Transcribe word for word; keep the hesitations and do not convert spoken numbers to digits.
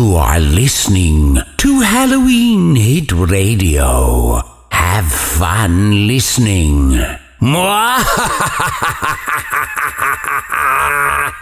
You are listening to Halloween Hit Radio. Have fun listening. Mwah!